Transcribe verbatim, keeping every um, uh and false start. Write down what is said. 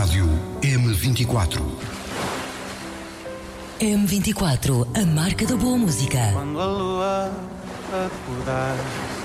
Rádio M vinte e quatro. M vinte e quatro, a marca da boa música. Quando a lua acordar